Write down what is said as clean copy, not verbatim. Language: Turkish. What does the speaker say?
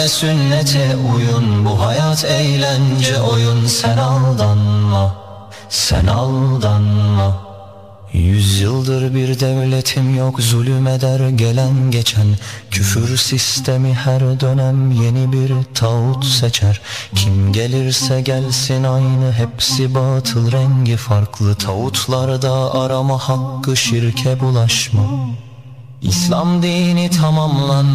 ve sünnete uyun. Bu hayat eğlence oyun. Sen aldanma, sen aldanma. 100 yıldır bir devletim yok, zulüm eder gelen geçen. Küfür sistemi her dönem yeni bir tağut seçer. Kim gelirse gelsin aynı, hepsi batıl, rengi farklı. Tağutlarda arama hakkı, şirke bulaşma. İslam dini tamamlan